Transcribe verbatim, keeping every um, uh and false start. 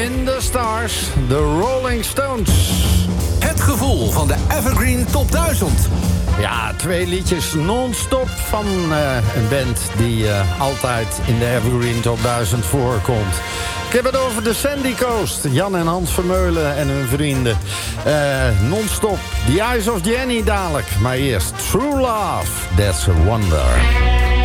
in the Stars, de Rolling Stones. Het gevoel van de Evergreen Top duizend. Ja, twee liedjes non-stop van uh, een band die uh, altijd in de Evergreen Top duizend voorkomt. Ik heb het over de Sandy Coast. Jan en Hans Vermeulen en hun vrienden. Uh, non-stop The Eyes of Jenny dadelijk. Maar eerst True Love, That's a Wonder.